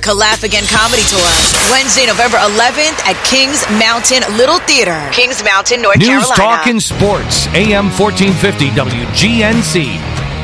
America Laugh Again Comedy Tour. Wednesday, November 11th at Kings Mountain Little Theater. Kings Mountain, North Carolina. News, talk, and sports. AM 1450 WGNC.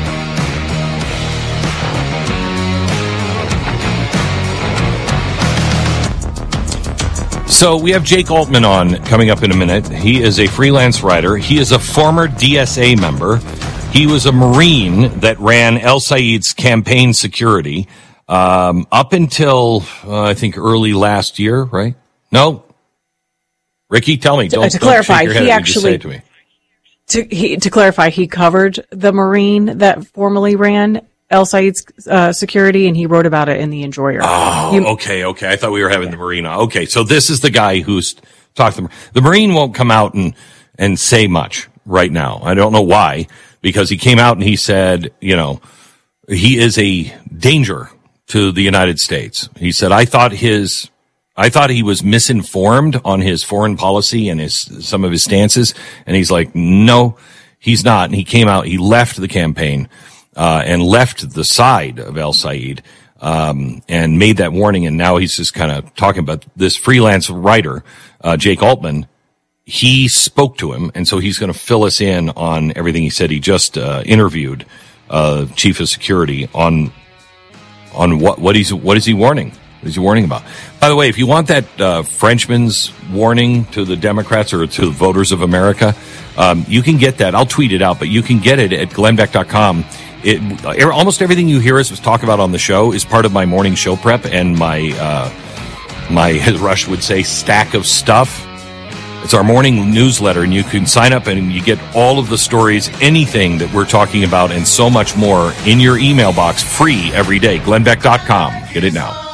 So we have Jake Altman on coming up in a minute. He is a freelance writer. He is a former DSA member. He was a Marine that ran El Sayed's campaign security up until, I think, early last year, right? No? Ricky, tell me. To clarify, he actually, to clarify, he covered the Marine that formerly ran El Sayed's security, and he wrote about it in The Enjoyer. Oh, okay. I thought we were having the Marine on. Okay, so this is the guy who's talked to them. The Marine won't come out and say much right now. I don't know why, because he came out and he said, he is a danger to the United States. He said, I thought he was misinformed on his foreign policy and some of his stances. And he's like, no, he's not. And he came out, he left the campaign, and left the side of El Sayed, and made that warning. And now he's just kind of talking about this freelance writer, Jake Altman. He spoke to him, and so he's going to fill us in on everything he said. He just interviewed Chief of Security on what is he warning? What is he warning about? By the way, if you want that Frenchman's warning to the Democrats or to the voters of America, you can get that. I'll tweet it out, but you can get it at glennbeck.com. Almost everything you hear us talk about on the show is part of my morning show prep and my, as Rush would say, stack of stuff. It's our morning newsletter, and you can sign up and you get all of the stories, anything that we're talking about, and so much more in your email box, free every day. glennbeck.com. Get it now.